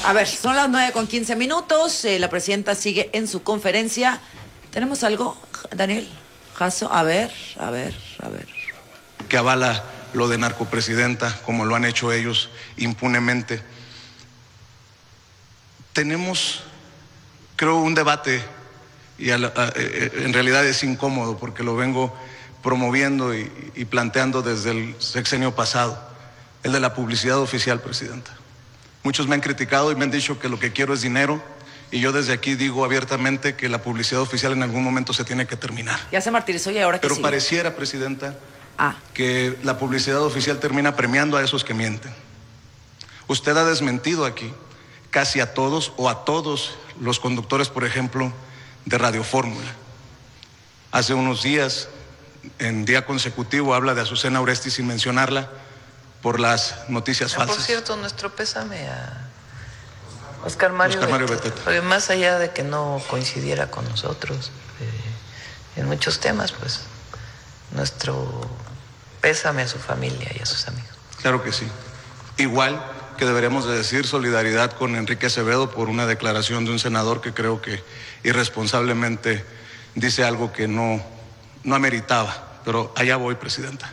A ver, son las 9:15. La presidenta sigue en su conferencia. ¿Tenemos algo, Daniel Jasso? A ver. Que avala lo de narcopresidenta, como lo han hecho ellos impunemente. Tenemos, creo, un debate, y en realidad es incómodo porque lo vengo promoviendo y planteando desde el sexenio pasado, el de la publicidad oficial, presidenta. Muchos me han criticado y me han dicho que lo que quiero es dinero, y yo desde aquí digo abiertamente que la publicidad oficial en algún momento se tiene que terminar. Ya se martirizó y ahora que Pero sigue. pareciera, presidenta, que la publicidad oficial termina premiando a esos que mienten. Usted ha desmentido aquí casi a todos o a todos los conductores, por ejemplo, de Radio Fórmula. Hace unos días, en día consecutivo, habla de Azucena Oresti sin mencionarla por las noticias falsas. Por cierto, nuestro pésame a Oscar Mario Beteta. Porque más allá de que no coincidiera con nosotros en muchos temas, pues nuestro pésame a su familia y a sus amigos. Claro que sí. Igual que deberíamos de decir solidaridad con Enrique Acevedo por una declaración de un senador que creo que irresponsablemente dice algo que no ameritaba, pero allá voy, presidenta.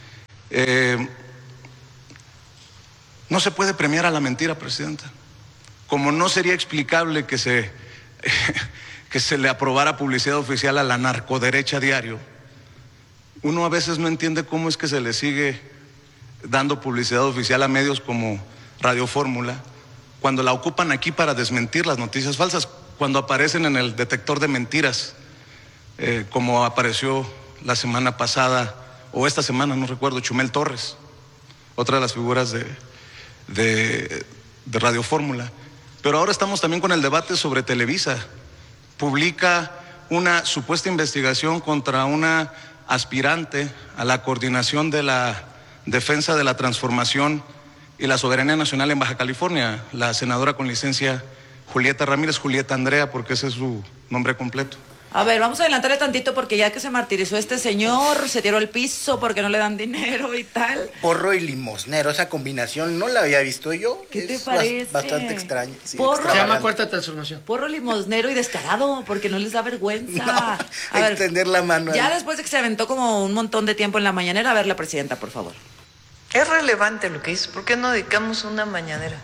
No se puede premiar a la mentira, presidenta. Como no sería explicable que se le aprobara publicidad oficial a la narcoderecha diario, uno a veces no entiende cómo es que se le sigue dando publicidad oficial a medios como Radio Fórmula, cuando la ocupan aquí para desmentir las noticias falsas, cuando aparecen en el detector de mentiras, como apareció la semana pasada, o esta semana, no recuerdo, Chumel Torres, otra de las figuras de Radio Fórmula. Pero ahora estamos también con el debate sobre Televisa. Publica una supuesta investigación contra una aspirante a la coordinación de la defensa de la transformación y la soberanía nacional en Baja California, la senadora con licencia Julieta Ramírez, Julieta Andrea, porque ese es su nombre completo. A ver, vamos a adelantarle tantito porque ya que se martirizó este señor, se tiró al piso porque no le dan dinero y tal. Porro y limosnero, esa combinación no la había visto yo. ¿Qué te parece? Bastante extraña. Sí, Porro, se llama cuarta transformación. Porro limosnero y descarado porque no les da vergüenza. No, a ver, extender la mano. Ya después de que se aventó como un montón de tiempo en la mañanera, a ver, la presidenta, por favor. Es relevante lo que dices. ¿Por qué no dedicamos una mañanera?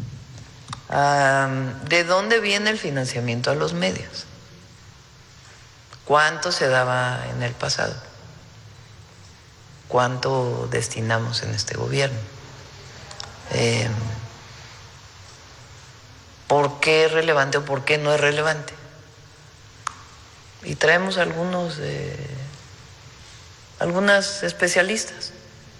¿De dónde viene el financiamiento a los medios? ¿Cuánto se daba en el pasado? ¿Cuánto destinamos en este gobierno? ¿Por qué es relevante o por qué no es relevante? Y traemos algunas especialistas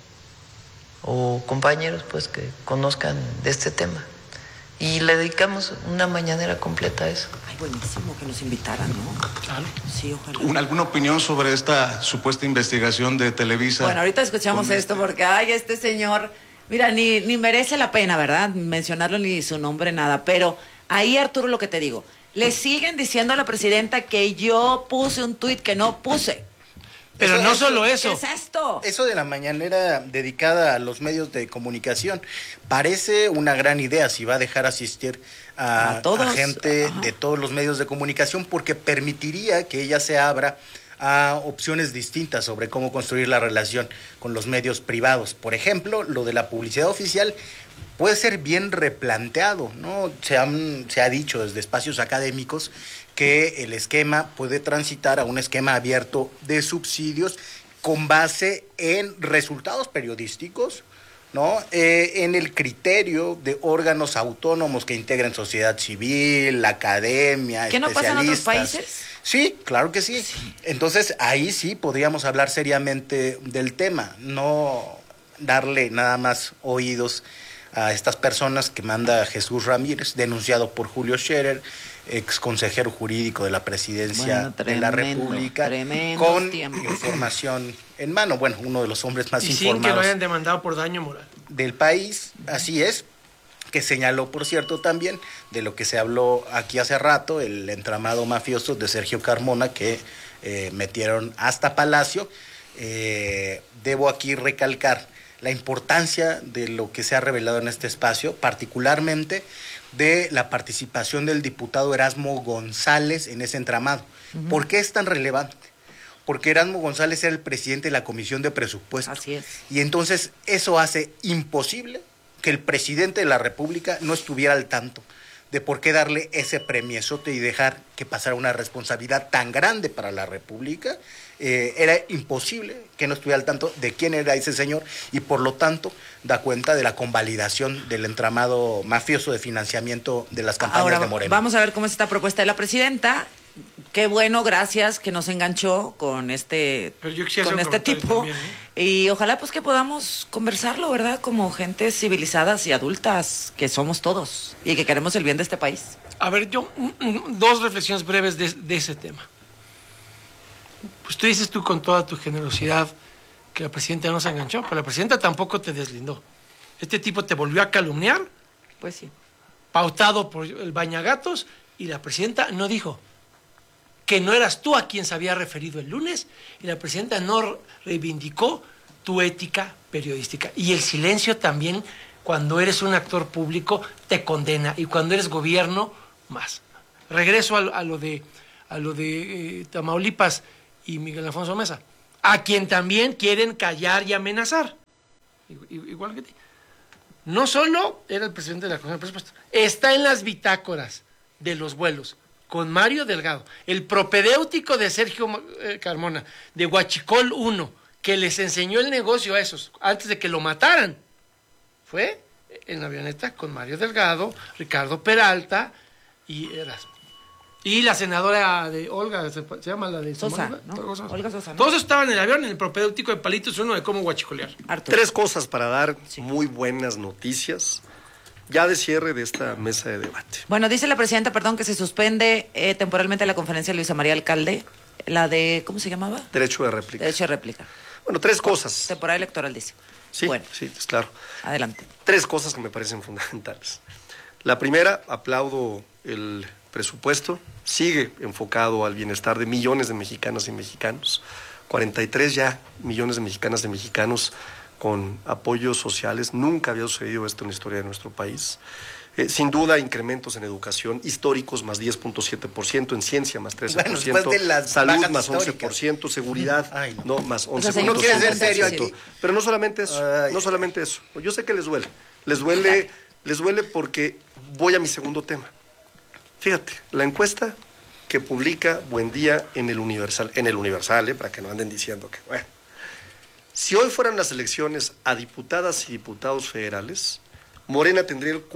o compañeros pues que conozcan de este tema. Y le dedicamos una mañanera completa a eso. Ay, buenísimo que nos invitaran, ¿no? Claro. Sí, ojalá. ¿Alguna opinión sobre esta supuesta investigación de Televisa? Bueno, ahorita escuchamos esto porque, ay, este señor, mira, ni merece la pena, ¿verdad? Mencionarlo ni su nombre, nada. Pero ahí, Arturo, lo que te digo, le siguen diciendo a la presidenta que yo puse un tuit que no puse. Pero no solo eso. ¿Qué es esto? Eso de la mañanera dedicada a los medios de comunicación parece una gran idea si va a dejar asistir a gente de todos los medios de comunicación, porque permitiría que ella se abra a opciones distintas sobre cómo construir la relación con los medios privados. Por ejemplo, lo de la publicidad oficial puede ser bien replanteado, ¿no? Se ha dicho desde espacios académicos que el esquema puede transitar a un esquema abierto de subsidios con base en resultados periodísticos, ¿no? En el criterio de órganos autónomos que integren sociedad civil, academia, ¿Qué no pasa en otros países? Sí, claro que sí. Entonces, ahí sí podríamos hablar seriamente del tema, no darle nada más oídos a estas personas que manda Jesús Ramírez, denunciado por Julio Scherer, ex consejero jurídico de la presidencia de la República, con información en mano. Bueno, uno de los hombres más informados. Sin que lo hayan demandado por daño moral. Del país, así es, que señaló, por cierto, también de lo que se habló aquí hace rato, el entramado mafioso de Sergio Carmona, que metieron hasta Palacio. Debo aquí recalcar la importancia de lo que se ha revelado en este espacio, particularmente de la participación del diputado Erasmo González en ese entramado. Uh-huh. ¿Por qué es tan relevante? Porque Erasmo González era el presidente de la Comisión de Presupuestos. Así es. Y entonces eso hace imposible que el presidente de la República no estuviera al tanto de por qué darle ese premiezote y dejar que pasara una responsabilidad tan grande para la República. Era imposible que no estuviera al tanto de quién era ese señor y por lo tanto da cuenta de la convalidación del entramado mafioso de financiamiento de las campañas Ahora, de Morena. Vamos a ver cómo es esta propuesta de la presidenta. Qué bueno, gracias, que nos enganchó con este tipo. También, ¿eh? Y ojalá pues que podamos conversarlo, ¿verdad? Como gentes civilizadas y adultas que somos todos y que queremos el bien de este país. A ver, yo dos reflexiones breves de ese tema. Pues tú con toda tu generosidad que la presidenta no se enganchó, pero la presidenta tampoco te deslindó. Este tipo te volvió a calumniar. Pues sí. Pautado por el bañagatos y la presidenta no dijo que no eras tú a quien se había referido el lunes y la presidenta no reivindicó tu ética periodística. Y el silencio también, cuando eres un actor público, te condena y cuando eres gobierno, más. Regreso a lo de Tamaulipas y Miguel Alfonso Mesa, a quien también quieren callar y amenazar, igual que ti. No solo era el presidente de la Comisión de Presupuestos, está en las bitácoras de los vuelos con Mario Delgado, el propedéutico de Sergio Carmona, de Huachicol 1, que les enseñó el negocio a esos antes de que lo mataran. Fue en la avioneta con Mario Delgado, Ricardo Peralta y Erasmo. Y la senadora de Olga, se llama la de Sosa, ¿no? Olga Sosa, ¿no? Todos estaban en el avión, en el propedéutico de Palitos 1 de cómo huachicolear. Arturo. 3 cosas para dar muy buenas noticias ya de cierre de esta mesa de debate. Bueno, dice la presidenta, que se suspende temporalmente la conferencia de Luisa María Alcalde, la de, ¿cómo se llamaba? Derecho de réplica. Derecho de réplica. Bueno, 3 cosas. Temporada electoral, dice. Sí, bueno, sí, es claro. Adelante. 3 cosas que me parecen fundamentales. La primera, aplaudo el presupuesto, sigue enfocado al bienestar de millones de mexicanas y mexicanos, 43 ya millones de mexicanas y mexicanos con apoyos sociales, nunca había sucedido esto en la historia de nuestro país. Sin duda, incrementos en educación históricos, más 10.7%, en ciencia, más 13%, bueno, salud, más 11%, seguridad, no, más 11%. O sea, no quieres ser serio aquí. Pero no solamente eso, no solamente eso. Yo sé que les duele porque voy a mi segundo tema. Fíjate, la encuesta que publica Buen Día en el Universal, para que no anden diciendo que, bueno, si hoy fueran las elecciones a diputadas y diputados federales, Morena tendría el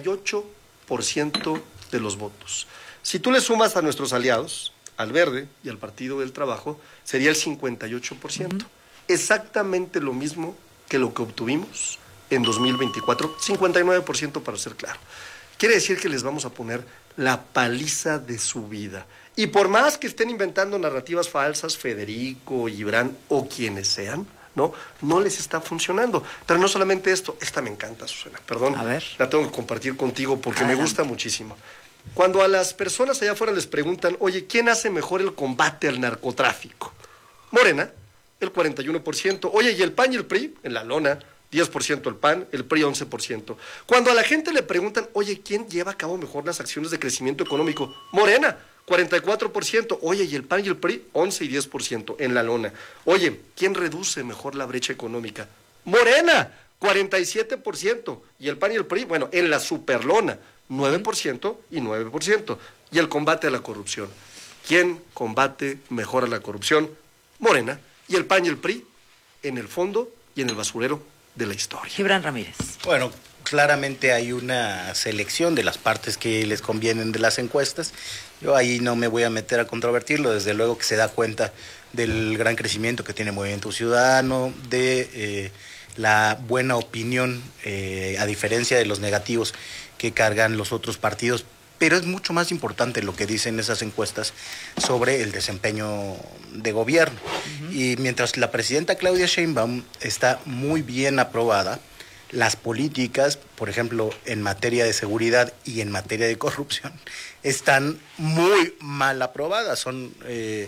48% de los votos. Si tú le sumas a nuestros aliados, al Verde y al Partido del Trabajo, sería el 58%. Exactamente lo mismo que lo que obtuvimos en 2024, 59% para ser claro. Quiere decir que les vamos a poner la paliza de su vida. Y por más que estén inventando narrativas falsas, Federico, Gibran o quienes sean, no les está funcionando. Pero no solamente esto, esta me encanta, Susana, perdón, a ver. La tengo que compartir contigo porque me gusta muchísimo. Cuando a las personas allá afuera les preguntan, oye, ¿quién hace mejor el combate al narcotráfico? Morena, el 41%. Oye, ¿y el PAN y el PRI? En la lona, 10% el PAN, el PRI 11%. Cuando a la gente le preguntan, oye, ¿quién lleva a cabo mejor las acciones de crecimiento económico? Morena, 44%. Oye, ¿y el PAN y el PRI? 11 y 10% en la lona. Oye, ¿quién reduce mejor la brecha económica? Morena, 47%. Y el PAN y el PRI, bueno, en la superlona, 9% y 9%. Y el combate a la corrupción. ¿Quién combate mejor a la corrupción? Morena. Y el PAN y el PRI, en el fondo y en el basurero de la historia. Gibran Ramírez. Bueno, claramente hay una selección de las partes que les convienen de las encuestas. Yo ahí no me voy a meter a controvertirlo, desde luego que se da cuenta del gran crecimiento que tiene Movimiento Ciudadano, de la buena opinión, a diferencia de los negativos que cargan los otros partidos. Pero es mucho más importante lo que dicen esas encuestas sobre el desempeño de gobierno. Uh-huh. Y mientras la presidenta Claudia Sheinbaum está muy bien aprobada, las políticas, por ejemplo, en materia de seguridad y en materia de corrupción, están muy mal aprobadas. Son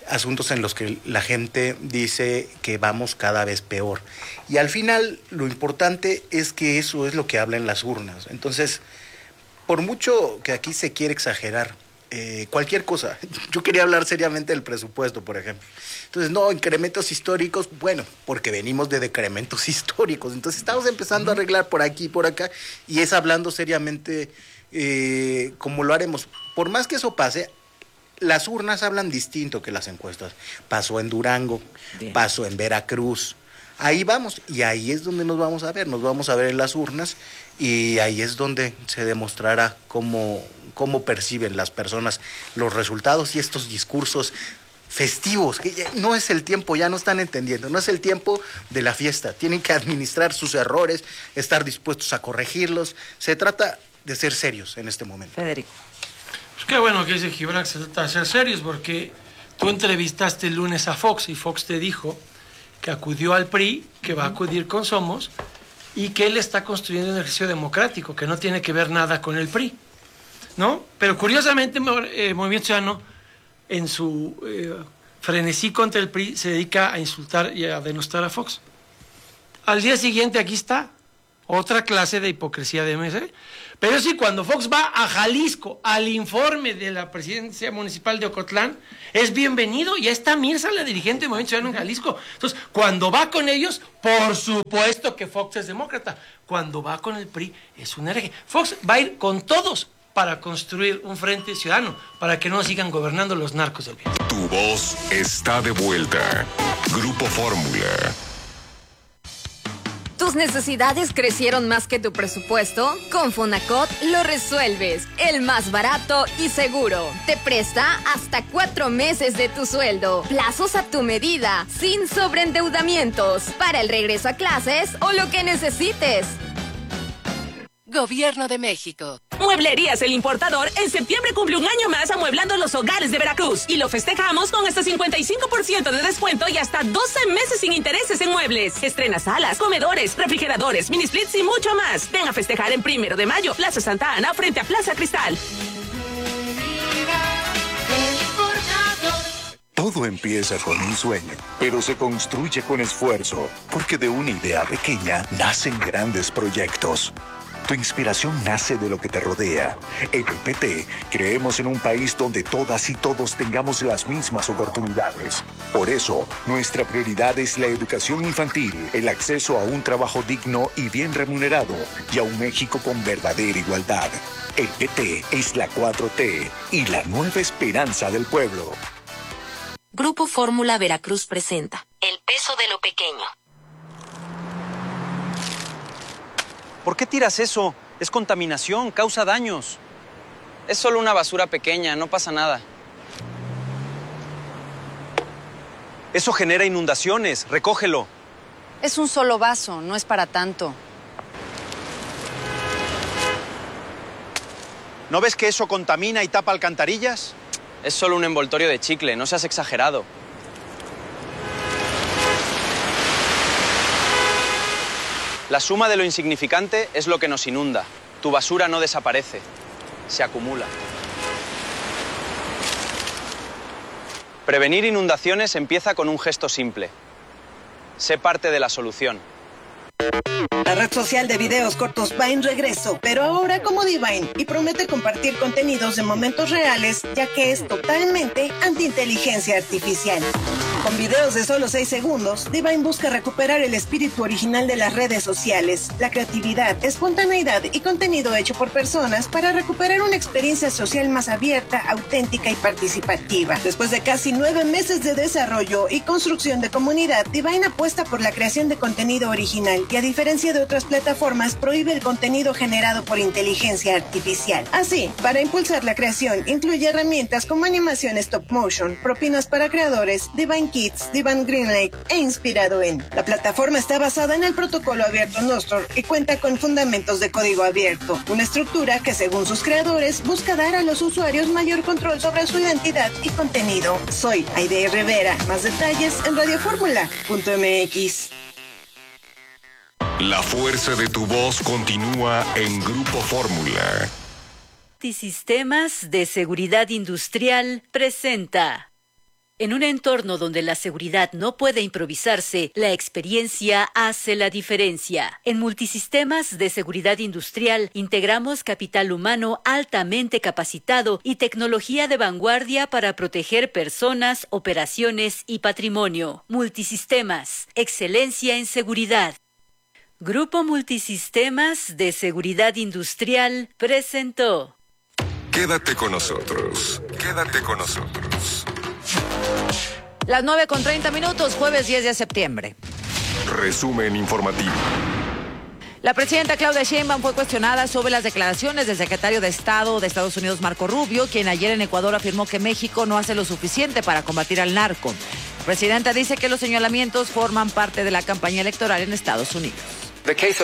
asuntos en los que la gente dice que vamos cada vez peor. Y al final lo importante es que eso es lo que habla en las urnas. Entonces, por mucho que aquí se quiere exagerar, cualquier cosa. Yo quería hablar seriamente del presupuesto, por ejemplo. Entonces, no, incrementos históricos, bueno, porque venimos de decrementos históricos. Entonces, estamos empezando a arreglar por aquí y por acá, y es hablando seriamente como lo haremos. Por más que eso pase, las urnas hablan distinto que las encuestas. Pasó en Durango, pasó en Veracruz. Ahí vamos, y ahí es donde nos vamos a ver en las urnas, y ahí es donde se demostrará cómo perciben las personas los resultados y estos discursos festivos, que ya no es el tiempo, ya no están entendiendo, no es el tiempo de la fiesta, tienen que administrar sus errores, estar dispuestos a corregirlos, se trata de ser serios en este momento. Federico. Pues qué bueno que dice Gibran que se trata de ser serios, porque tú entrevistaste el lunes a Fox y Fox te dijo que acudió al PRI, que va a acudir con Somos y que él está construyendo un ejercicio democrático, que no tiene que ver nada con el PRI, ¿no? Pero curiosamente Movimiento Ciudadano en su frenesí contra el PRI se dedica a insultar y a denostar a Fox. Al día siguiente aquí está otra clase de hipocresía de MC. Pero sí, cuando Fox va a Jalisco al informe de la presidencia municipal de Ocotlán, es bienvenido. Ya está Mirza, la dirigente de Movimiento Ciudadano en Jalisco. Entonces, cuando va con ellos, por supuesto que Fox es demócrata. Cuando va con el PRI, es un hereje. Fox va a ir con todos para construir un frente ciudadano, para que no sigan gobernando los narcos del bien. Tu voz está de vuelta. Grupo Fórmula. ¿Tus necesidades crecieron más que tu presupuesto? Con Fonacot lo resuelves. El más barato y seguro. Te presta hasta 4 meses de tu sueldo. Plazos a tu medida, sin sobreendeudamientos. Para el regreso a clases o lo que necesites. Gobierno de México. Mueblerías El Importador en septiembre cumple un año más amueblando los hogares de Veracruz y lo festejamos con hasta 55% de descuento y hasta 12 meses sin intereses en muebles. Estrena salas, comedores, refrigeradores, mini splits y mucho más. Ven a festejar en 1 de mayo, Plaza Santa Ana frente a Plaza Cristal. Todo empieza con un sueño, pero se construye con esfuerzo, porque de una idea pequeña nacen grandes proyectos. Tu inspiración nace de lo que te rodea. En el PT creemos en un país donde todas y todos tengamos las mismas oportunidades. Por eso, nuestra prioridad es la educación infantil, el acceso a un trabajo digno y bien remunerado, y a un México con verdadera igualdad. El PT es la 4T y la nueva esperanza del pueblo. Grupo Fórmula Veracruz presenta El peso de lo pequeño. ¿Por qué tiras eso? Es contaminación, causa daños. Es solo una basura pequeña, no pasa nada. Eso genera inundaciones, recógelo. Es un solo vaso, no es para tanto. ¿No ves que eso contamina y tapa alcantarillas? Es solo un envoltorio de chicle, no seas exagerado. La suma de lo insignificante es lo que nos inunda. Tu basura no desaparece, se acumula. Prevenir inundaciones empieza con un gesto simple. Sé parte de la solución. La red social de videos cortos va en regreso, pero ahora como Divine, y promete compartir contenidos de momentos reales, ya que es totalmente anti-inteligencia artificial. Con videos de solo 6 segundos, Divine busca recuperar el espíritu original de las redes sociales, la creatividad, espontaneidad y contenido hecho por personas para recuperar una experiencia social más abierta, auténtica y participativa. Después de casi 9 meses de desarrollo y construcción de comunidad, Divine apuesta por la creación de contenido original y, a diferencia de otras plataformas, prohíbe el contenido generado por inteligencia artificial. Así, para impulsar la creación, incluye herramientas como animación stop motion, propinas para creadores, Divine Kids, Divine Greenlight e inspirado en. La plataforma está basada en el protocolo abierto Nostr y cuenta con fundamentos de código abierto, una estructura que, según sus creadores, busca dar a los usuarios mayor control sobre su identidad y contenido. Soy Aide Rivera. Más detalles en radioformula.mx. La fuerza de tu voz continúa en Grupo Fórmula. Sistemas de Seguridad Industrial presenta En un entorno donde la seguridad no puede improvisarse, la experiencia hace la diferencia. En Multisistemas de Seguridad Industrial integramos capital humano altamente capacitado y tecnología de vanguardia para proteger personas, operaciones y patrimonio. Multisistemas, excelencia en seguridad. Grupo Multisistemas de Seguridad Industrial presentó. Quédate con nosotros. Quédate con nosotros. Las 9:30, jueves 10 de septiembre. Resumen informativo. La presidenta Claudia Sheinbaum fue cuestionada sobre las declaraciones del secretario de Estado de Estados Unidos, Marco Rubio, quien ayer en Ecuador afirmó que México no hace lo suficiente para combatir al narco. La presidenta dice que los señalamientos forman parte de la campaña electoral en Estados Unidos. El caso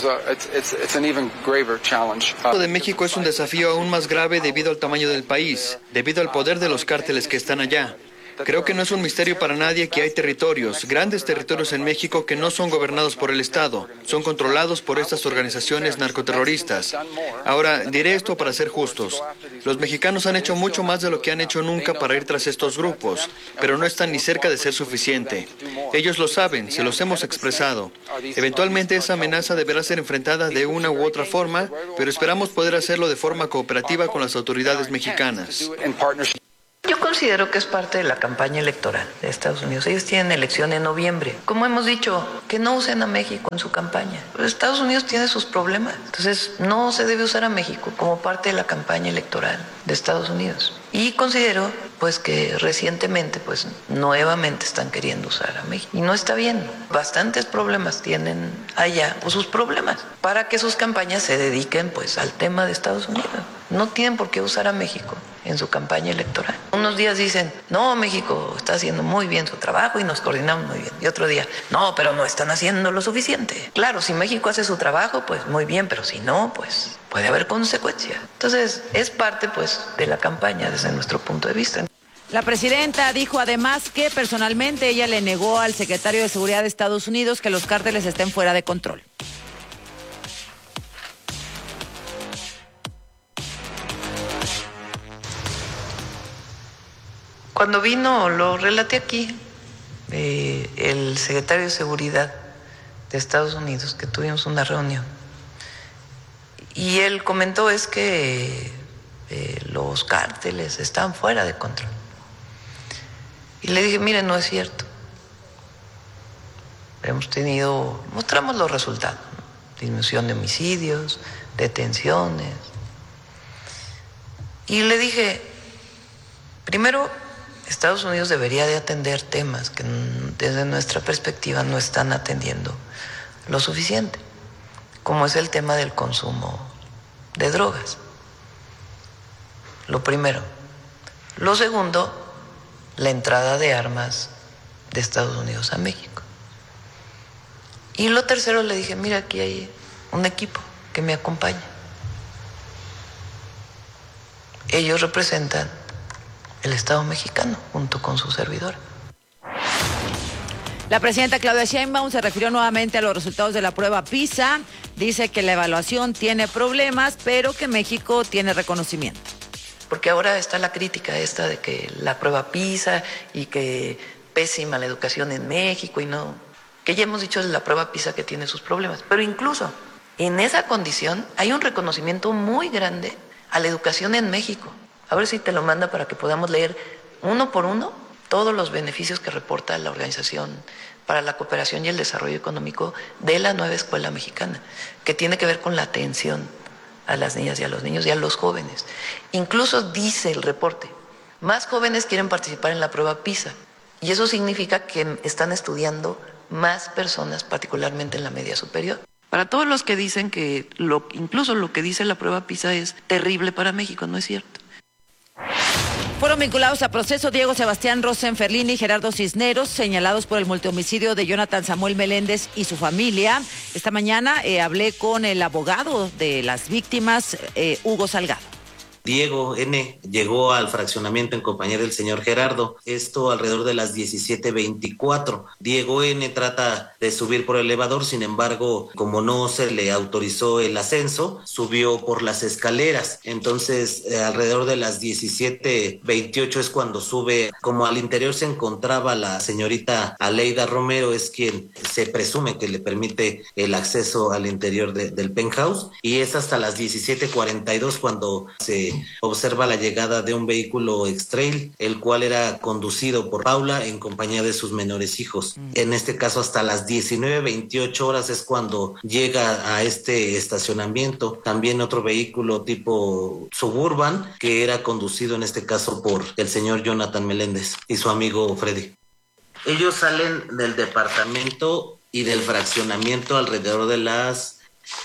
de México es un desafío aún más grave debido al tamaño del país, debido al poder de los cárteles que están allá. Creo que no es un misterio para nadie que hay territorios, grandes territorios en México que no son gobernados por el Estado, son controlados por estas organizaciones narcoterroristas. Ahora, diré esto para ser justos. Los mexicanos han hecho mucho más de lo que han hecho nunca para ir tras estos grupos, pero no están ni cerca de ser suficiente. Ellos lo saben, se los hemos expresado. Eventualmente esa amenaza deberá ser enfrentada de una u otra forma, pero esperamos poder hacerlo de forma cooperativa con las autoridades mexicanas. Yo considero que es parte de la campaña electoral de Estados Unidos. Ellos tienen elección en noviembre. Como hemos dicho, que no usen a México en su campaña. Pero Estados Unidos tiene sus problemas. Entonces, no se debe usar a México como parte de la campaña electoral de Estados Unidos. Y considero, pues, que recientemente, pues, nuevamente están queriendo usar a México. Y no está bien. Bastantes problemas tienen allá, o sus problemas, para que sus campañas se dediquen, pues, al tema de Estados Unidos. No tienen por qué usar a México en su campaña electoral. Unos días dicen, no, México está haciendo muy bien su trabajo y nos coordinamos muy bien. Y otro día, no, pero no están haciendo lo suficiente. Claro, si México hace su trabajo, pues muy bien, pero si no, pues puede haber consecuencias. Entonces, es parte, pues, de la campaña desde nuestro punto de vista. La presidenta dijo además que personalmente ella le negó al secretario de Seguridad de Estados Unidos que los cárteles estén fuera de control. Cuando vino, lo relaté aquí, el secretario de Seguridad de Estados Unidos, que tuvimos una reunión, y él comentó es que los cárteles están fuera de control. Y le dije, mire, no es cierto. Mostramos los resultados, ¿no? Disminución de homicidios, detenciones. Y le dije, primero, Estados Unidos debería de atender temas que desde nuestra perspectiva no están atendiendo lo suficiente, como es el tema del consumo de drogas. Lo primero. Lo segundo, la entrada de armas de Estados Unidos a México. Y lo tercero, le dije, mira, aquí hay un equipo que me acompaña. Ellos representan el Estado mexicano, junto con su servidor. La presidenta Claudia Sheinbaum se refirió nuevamente a los resultados de la prueba PISA. Dice que la evaluación tiene problemas, pero que México tiene reconocimiento. Porque ahora está la crítica esta de que la prueba PISA y que pésima la educación en México y no... Que ya hemos dicho de la prueba PISA que tiene sus problemas. Pero incluso en esa condición hay un reconocimiento muy grande a la educación en México. A ver si te lo manda para que podamos leer uno por uno todos los beneficios que reporta la Organización para la Cooperación y el Desarrollo Económico de la nueva escuela mexicana, que tiene que ver con la atención a las niñas y a los niños y a los jóvenes. Incluso dice el reporte, más jóvenes quieren participar en la prueba PISA, y eso significa que están estudiando más personas, particularmente en la media superior. Para todos los que dicen que incluso lo que dice la prueba PISA es terrible para México, no es cierto. Fueron vinculados a proceso Diego Sebastián Rosenferlini y Gerardo Cisneros, señalados por el multihomicidio de Jonathan Samuel Meléndez y su familia. Esta mañana hablé con el abogado de las víctimas, Hugo Salgado. Diego N. llegó al fraccionamiento en compañía del señor Gerardo, esto alrededor de las 17:24. Diego N. trata de subir por el elevador, sin embargo, como no se le autorizó el ascenso, subió por las escaleras. Entonces, alrededor de las 17:28 es cuando sube. Como al interior se encontraba la señorita Aleida Romero, es quien se presume que le permite el acceso al interior del penthouse, y es hasta las 17:42 cuando se observa la llegada de un vehículo X-Trail, el cual era conducido por Paula en compañía de sus menores hijos. En este caso, hasta las 19:28 horas es cuando llega a este estacionamiento también otro vehículo tipo Suburban, que era conducido en este caso por el señor Jonathan Meléndez y su amigo Freddy. Ellos salen del departamento y del fraccionamiento alrededor de las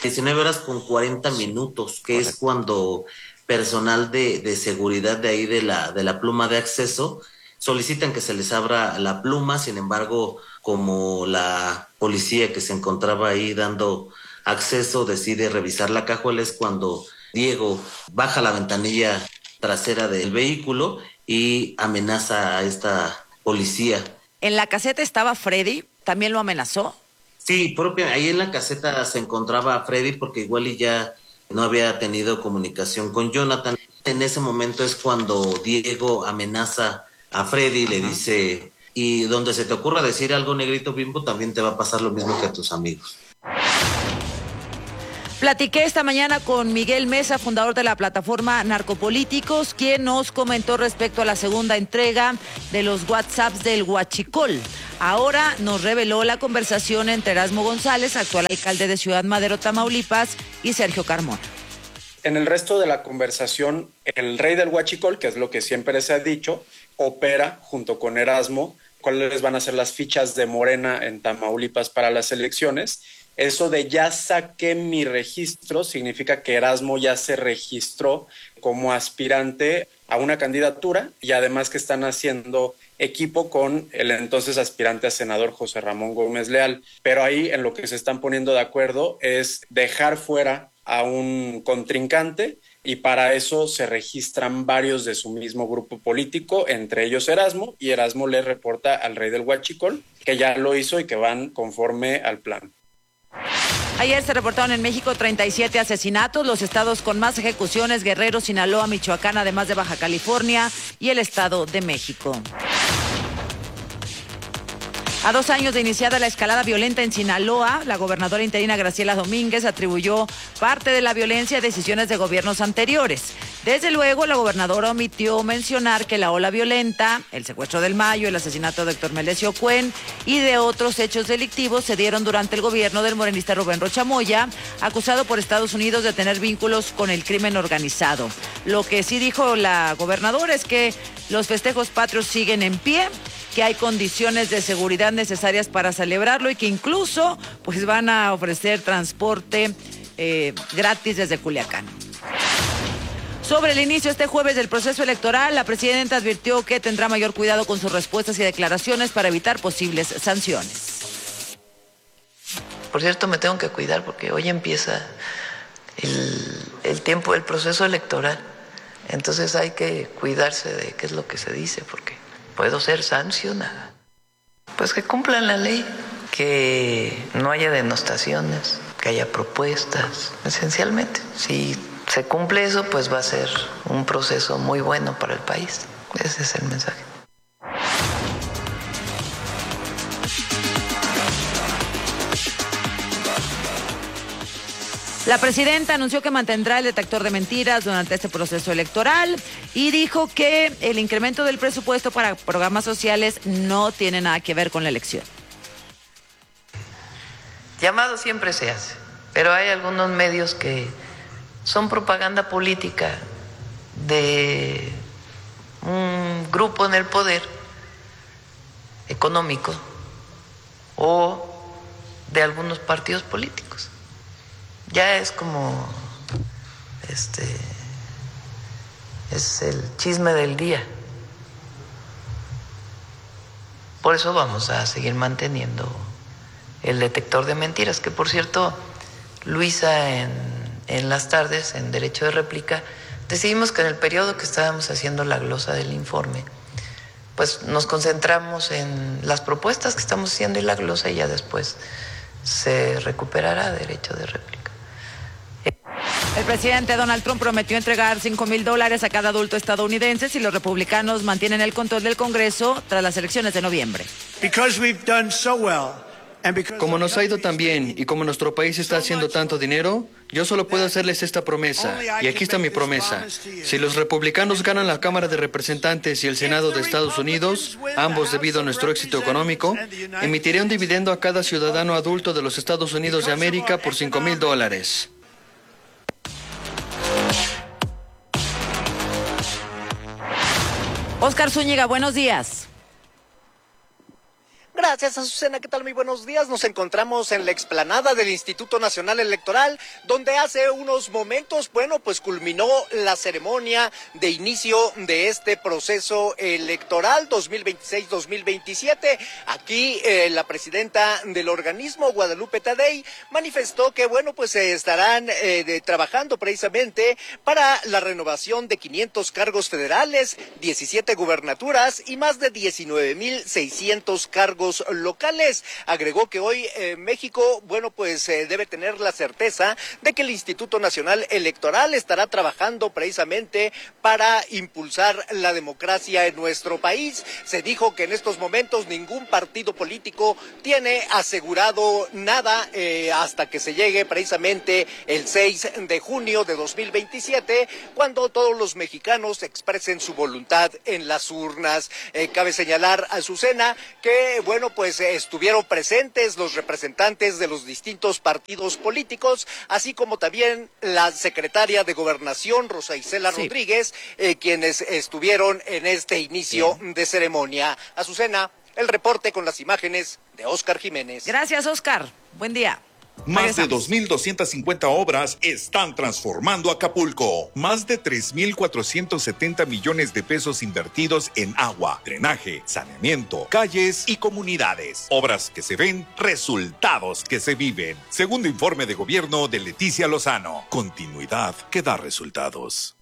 19:40, que es cuando personal de seguridad de ahí de la pluma de acceso solicitan que se les abra la pluma. Sin embargo, como la policía que se encontraba ahí dando acceso decide revisar la cajuela, es cuando Diego baja la ventanilla trasera del vehículo y amenaza a esta policía. ¿En la caseta estaba Freddy? ¿También lo amenazó? Sí, ahí en la caseta se encontraba Freddy, porque igual y ya no había tenido comunicación con Jonathan. En ese momento es cuando Diego amenaza a Freddy y le dice: y donde se te ocurra decir algo, negrito Bimbo, también te va a pasar lo mismo que a tus amigos. Platiqué esta mañana con Miguel Mesa, fundador de la plataforma Narcopolíticos, quien nos comentó respecto a la segunda entrega de los WhatsApps del Huachicol. Ahora nos reveló la conversación entre Erasmo González, actual alcalde de Ciudad Madero, Tamaulipas, y Sergio Carmona. En el resto de la conversación, el rey del Huachicol, que es lo que siempre se ha dicho, opera junto con Erasmo cuáles van a ser las fichas de Morena en Tamaulipas para las elecciones. Eso de ya saqué mi registro significa que Erasmo ya se registró como aspirante a una candidatura, y además que están haciendo equipo con el entonces aspirante a senador José Ramón Gómez Leal. Pero ahí en lo que se están poniendo de acuerdo es dejar fuera a un contrincante, y para eso se registran varios de su mismo grupo político, entre ellos Erasmo, y Erasmo le reporta al rey del Huachicol que ya lo hizo y que van conforme al plan. Ayer se reportaron en México 37 asesinatos, los estados con más ejecuciones: Guerrero, Sinaloa, Michoacán, además de Baja California y el Estado de México. A 2 años de iniciada la escalada violenta en Sinaloa, la gobernadora interina Graciela Domínguez atribuyó parte de la violencia a decisiones de gobiernos anteriores. Desde luego, la gobernadora omitió mencionar que la ola violenta, el secuestro del Mayo, el asesinato de Héctor Melesio Cuen y de otros hechos delictivos se dieron durante el gobierno del morenista Rubén Rocha Moya, acusado por Estados Unidos de tener vínculos con el crimen organizado. Lo que sí dijo la gobernadora es que los festejos patrios siguen en pie, que hay condiciones de seguridad necesarias para celebrarlo y que incluso pues van a ofrecer transporte gratis desde Culiacán. Sobre el inicio este jueves del proceso electoral, la presidenta advirtió que tendrá mayor cuidado con sus respuestas y declaraciones para evitar posibles sanciones. Por cierto, me tengo que cuidar porque hoy empieza el tiempo, el proceso electoral. Entonces hay que cuidarse de qué es lo que se dice, porque puedo ser sancionada. Pues que cumplan la ley, que no haya denostaciones, que haya propuestas, esencialmente. Si se cumple eso, pues va a ser un proceso muy bueno para el país. Ese es el mensaje. La presidenta anunció que mantendrá el detector de mentiras durante este proceso electoral y dijo que el incremento del presupuesto para programas sociales no tiene nada que ver con la elección. Llamado siempre se hace, pero hay algunos medios que son propaganda política de un grupo en el poder económico o de algunos partidos políticos. Ya es como es el chisme del día. Por eso vamos a seguir manteniendo el detector de mentiras, que por cierto, Luisa en las tardes, en Derecho de Réplica, decidimos que en el periodo que estábamos haciendo la glosa del informe, pues nos concentramos en las propuestas que estamos haciendo y la glosa, y ya después se recuperará derecho de réplica. El presidente Donald Trump prometió entregar $5,000 a cada adulto estadounidense si los republicanos mantienen el control del Congreso tras las elecciones de noviembre. Como nos ha ido tan bien y como nuestro país está haciendo tanto dinero, yo solo puedo hacerles esta promesa. Y aquí está mi promesa. Si los republicanos ganan la Cámara de Representantes y el Senado de Estados Unidos, ambos debido a nuestro éxito económico, emitiré un dividendo a cada ciudadano adulto de los Estados Unidos de América por $5,000. Oscar Zúñiga, buenos días. Gracias, Azucena. ¿Qué tal? Muy buenos días. Nos encontramos en la explanada del Instituto Nacional Electoral, donde hace unos momentos, pues culminó la ceremonia de inicio de este proceso electoral 2026-2027. Aquí la presidenta del organismo, Guadalupe Tadei, manifestó que, se estarán trabajando precisamente para la renovación de 500 cargos federales, 17 gubernaturas y más de 19,600 cargos locales. Agregó que hoy México, debe tener la certeza de que el Instituto Nacional Electoral estará trabajando precisamente para impulsar la democracia en nuestro país. Se dijo que en estos momentos ningún partido político tiene asegurado nada hasta que se llegue precisamente el 6 de junio de 2027, cuando todos los mexicanos expresen su voluntad en las urnas. Cabe señalar, Azucena, que estuvieron presentes los representantes de los distintos partidos políticos, así como también la secretaria de Gobernación, Rosa Isela Rodríguez, quienes estuvieron en este inicio de ceremonia. Azucena, el reporte con las imágenes de Óscar Jiménez. Gracias, Óscar. Buen día. Más de 2,250 obras están transformando Acapulco. Más de 3,470 millones de pesos invertidos en agua, drenaje, saneamiento, calles y comunidades. Obras que se ven, resultados que se viven. Segundo informe de gobierno de Leticia Lozano. Continuidad que da resultados.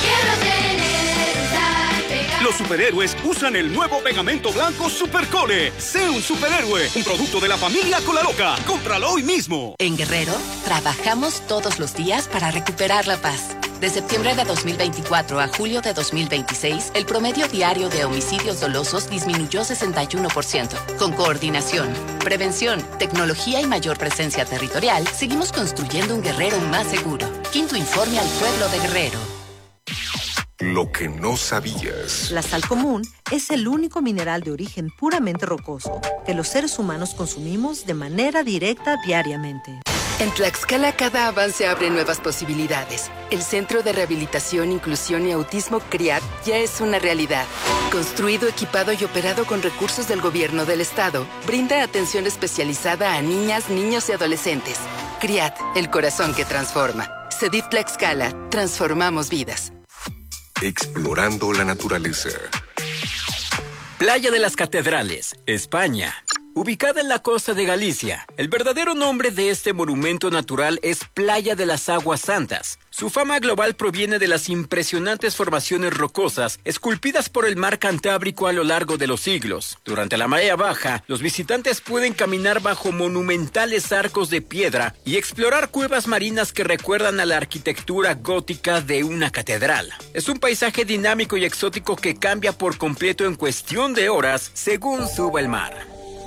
Los superhéroes usan el nuevo pegamento blanco Supercole. Sé un superhéroe, un producto de la familia Colaloca. Cómpralo hoy mismo. En Guerrero, trabajamos todos los días para recuperar la paz. De septiembre de 2024 a julio de 2026, el promedio diario de homicidios dolosos disminuyó 61%. Con coordinación, prevención, tecnología y mayor presencia territorial, seguimos construyendo un Guerrero más seguro. Quinto informe al pueblo de Guerrero. Lo que no sabías. La sal común es el único mineral de origen puramente rocoso que los seres humanos consumimos de manera directa diariamente. En Tlaxcala cada avance abre nuevas posibilidades. El Centro de Rehabilitación, Inclusión y Autismo CRIAT ya es una realidad. Construido, equipado y operado con recursos del gobierno del estado, brinda atención especializada a niñas, niños y adolescentes. CRIAT, el corazón que transforma. CEDIF Tlaxcala, transformamos vidas. Explorando la naturaleza. Playa de las Catedrales, España. Ubicada en la costa de Galicia, el verdadero nombre de este monumento natural es Playa de las Aguas Santas. Su fama global proviene de las impresionantes formaciones rocosas esculpidas por el mar Cantábrico a lo largo de los siglos. Durante la marea baja, los visitantes pueden caminar bajo monumentales arcos de piedra y explorar cuevas marinas que recuerdan a la arquitectura gótica de una catedral. Es un paisaje dinámico y exótico que cambia por completo en cuestión de horas según suba el mar.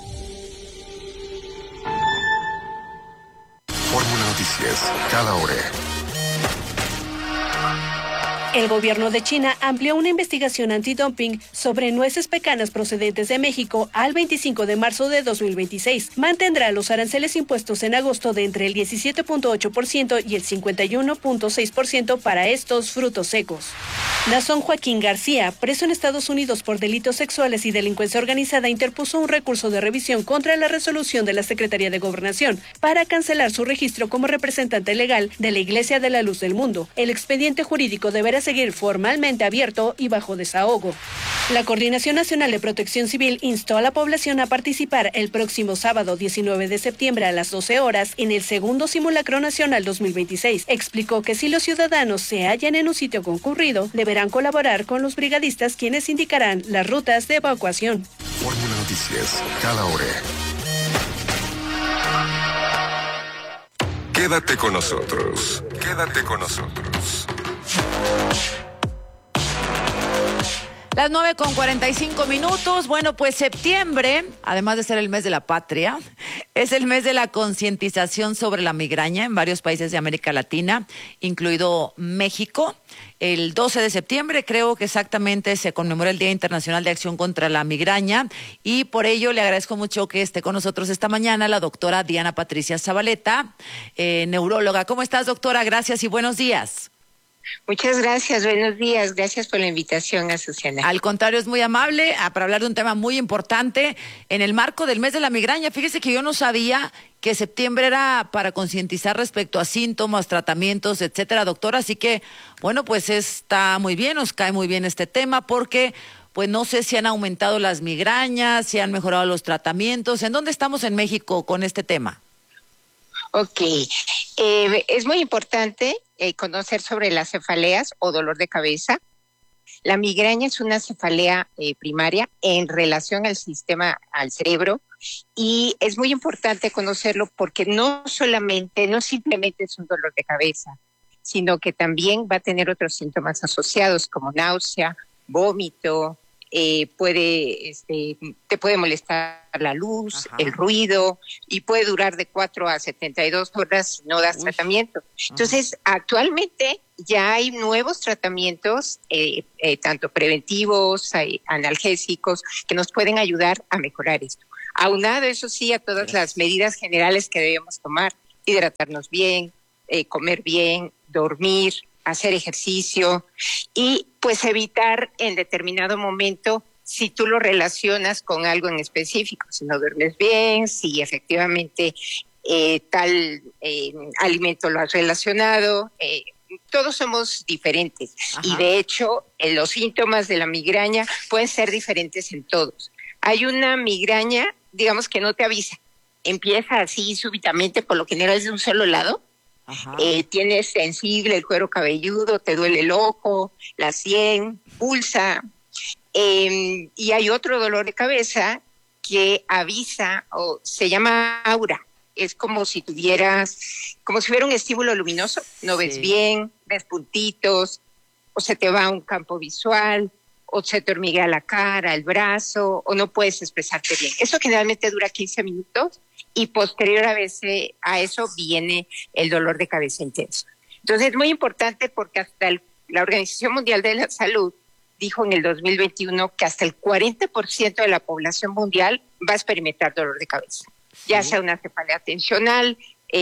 Fórmula Noticias, cada hora. El gobierno de China amplió una investigación antidumping sobre nueces pecanas procedentes de México al 25 de marzo de 2026. Mantendrá los aranceles impuestos en agosto de entre el 17.8% y el 51.6% para estos frutos secos. Nazón Joaquín García, preso en Estados Unidos por delitos sexuales y delincuencia organizada, interpuso un recurso de revisión contra la resolución de la Secretaría de Gobernación para cancelar su registro como representante legal de la Iglesia de la Luz del Mundo. El expediente jurídico deberá seguir formalmente abierto y bajo desahogo. La Coordinación Nacional de Protección Civil instó a la población a participar el próximo sábado 19 de septiembre a las 12 horas en el segundo Simulacro Nacional 2026. Explicó que si los ciudadanos se hallan en un sitio concurrido, deberán colaborar con los brigadistas, quienes indicarán las rutas de evacuación. Fórmula Noticias, cada hora. Quédate con nosotros. Quédate con nosotros. Las 9:45. Bueno, pues septiembre, además de ser el mes de la patria, es el mes de la concientización sobre la migraña en varios países de América Latina, incluido México. El 12 de septiembre creo que exactamente se conmemora el Día Internacional de Acción contra la Migraña, y por ello le agradezco mucho que esté con nosotros esta mañana la doctora Diana Patricia Zabaleta, neuróloga. ¿Cómo estás, doctora? Gracias y buenos días. Muchas gracias, buenos días, gracias por la invitación, Azucena. Al contrario, es muy amable para hablar de un tema muy importante en el marco del mes de la migraña. Fíjese que yo no sabía que septiembre era para concientizar respecto a síntomas, tratamientos, etcétera, doctora, así que, bueno, pues está muy bien, nos cae muy bien este tema, porque pues no sé si han aumentado las migrañas, si han mejorado los tratamientos. ¿En dónde estamos en México con este tema? Ok, es muy importante conocer sobre las cefaleas o dolor de cabeza. La migraña es una cefalea primaria en relación al sistema, al cerebro, y es muy importante conocerlo porque no simplemente es un dolor de cabeza, sino que también va a tener otros síntomas asociados como náusea, vómito, te puede molestar la luz, el ruido, y puede durar de 4 a 72 horas si no das tratamiento. Entonces, actualmente ya hay nuevos tratamientos, tanto preventivos, analgésicos, que nos pueden ayudar a mejorar esto. Aunado, eso sí, a todas las medidas generales que debemos tomar: hidratarnos bien, comer bien, dormir, hacer ejercicio y pues evitar en determinado momento, si tú lo relacionas con algo en específico, si no duermes bien, si efectivamente tal alimento lo has relacionado, todos somos diferentes. Ajá. Y de hecho los síntomas de la migraña pueden ser diferentes en todos. Hay una migraña, digamos, que no te avisa, empieza así súbitamente, por lo general es de un solo lado. Tienes sensible el cuero cabelludo, te duele el ojo, la sien, pulsa, y hay otro dolor de cabeza que avisa, o se llama aura. Es como si hubiera un estímulo luminoso, no ves bien, ves puntitos, o se te va un campo visual, o se te hormiguea la cara, el brazo, o no puedes expresarte bien. Eso generalmente dura 15 minutos. Y posterior a eso viene el dolor de cabeza intenso. Entonces es muy importante porque hasta la Organización Mundial de la Salud dijo en el 2021 que hasta el 40% de la población mundial va a experimentar dolor de cabeza, ya sea una cefalea tensional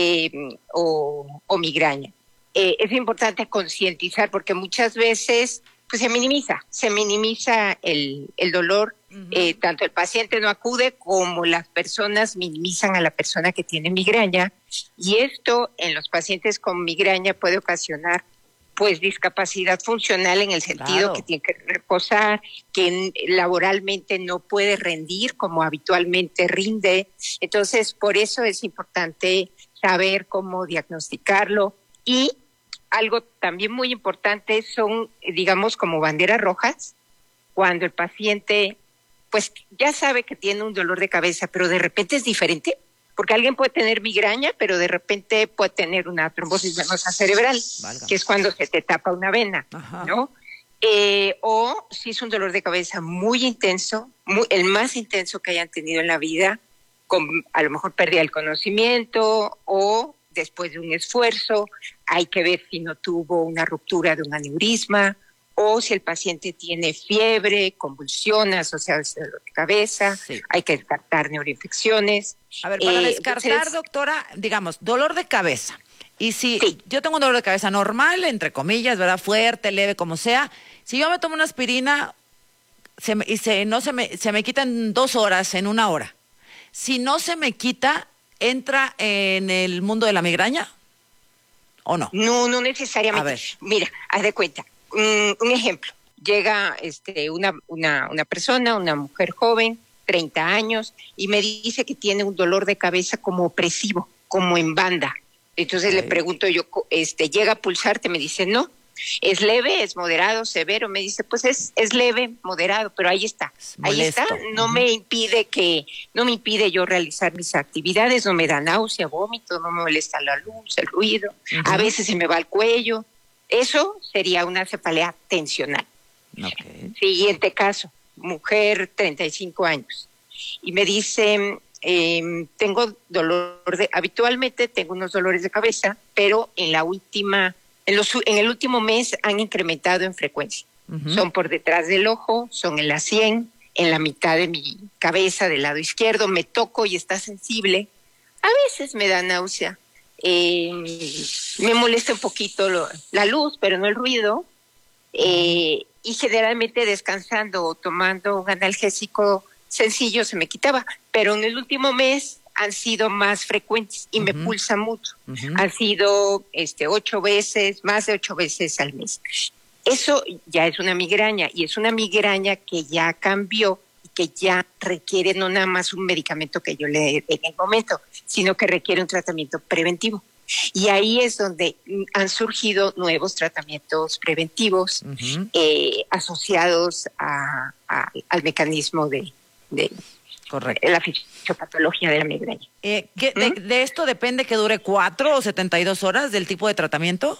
o migraña. Es importante concientizar porque muchas veces pues se minimiza el dolor. Tanto el paciente no acude como las personas minimizan a la persona que tiene migraña, y esto en los pacientes con migraña puede ocasionar pues discapacidad funcional en el sentido que tiene que reposar, que laboralmente no puede rendir como habitualmente rinde. Entonces, por eso es importante saber cómo diagnosticarlo. Y algo también muy importante son, digamos, como banderas rojas, cuando el paciente pues ya sabe que tiene un dolor de cabeza, pero de repente es diferente, porque alguien puede tener migraña, pero de repente puede tener una trombosis venosa cerebral, que es cuando se te tapa una vena, ¿no? O si es un dolor de cabeza muy intenso, el más intenso que hayan tenido en la vida, con a lo mejor pérdida del conocimiento o después de un esfuerzo, hay que ver si no tuvo una ruptura de un aneurisma, o si el paciente tiene fiebre, convulsiones asociadas al dolor de cabeza, hay que descartar neuroinfecciones. A ver, para descartar, doctora, digamos, dolor de cabeza, Y si yo tengo un dolor de cabeza normal, entre comillas, ¿verdad? Fuerte, leve, como sea. Si yo me tomo una aspirina se me quita en 2 horas, en 1 hora. Si no se me quita, ¿entra en el mundo de la migraña o no? No, no necesariamente. A ver. Mira, haz de cuenta. Un ejemplo. Llega una persona, una mujer joven, 30 años, y me dice que tiene un dolor de cabeza como opresivo, como en banda. Entonces le pregunto yo, ¿llega a pulsarte? Me dice, no. ¿Es leve, es moderado, severo? Me dice, pues es leve, moderado, pero ahí está. Ahí está, no me impide yo realizar mis actividades, no me da náusea, vómito, no me molesta la luz, el ruido, a veces se me va el cuello. Eso sería una cefalea tensional. Siguiente caso, mujer, 35 años, y me dice, habitualmente tengo unos dolores de cabeza, pero en el último mes han incrementado en frecuencia. Son por detrás del ojo, son en la sien, en la mitad de mi cabeza del lado izquierdo, me toco y está sensible. A veces me da náusea, me molesta un poquito la luz, pero no el ruido. Y generalmente descansando o tomando un analgésico sencillo se me quitaba, pero en el último mes han sido más frecuentes y me pulsa mucho. Han sido más de 8 veces al mes. Eso ya es una migraña, y es una migraña que ya cambió y que ya requiere no nada más un medicamento que yo le dé en el momento, sino que requiere un tratamiento preventivo. Y ahí es donde han surgido nuevos tratamientos preventivos asociados al mecanismo de la fisiopatología de la migraña. ¿De esto depende que dure 4 o 72 horas del tipo de tratamiento?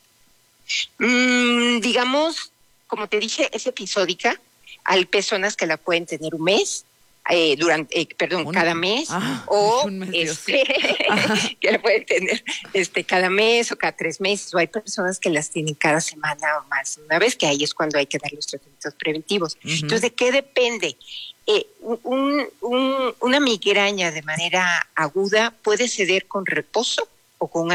Digamos, como te dije, es episódica. Hay personas que la pueden tener un mes, cada mes, o que la pueden tener cada mes o cada 3 meses, o hay personas que las tienen cada semana o más una vez, que ahí es cuando hay que dar los tratamientos preventivos. Entonces, ¿de qué depende? Una migraña de manera aguda puede ceder con reposo o con